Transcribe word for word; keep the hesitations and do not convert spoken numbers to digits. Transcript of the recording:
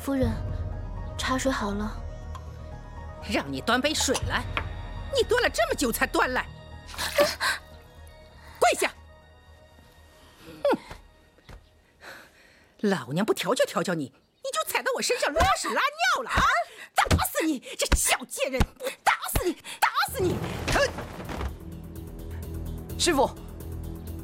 夫人，茶水好了。 让你端杯水来，你端了这么久才端来。跪下！哼！老娘不调教调教你，你就踩到我身上拉屎拉尿了啊！打死你，这小贱人！打死你，打死你！ 师傅。